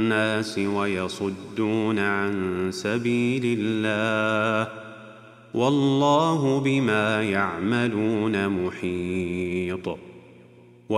الناس ويصدون عن سبيل الله، والله بما يعملون محيط.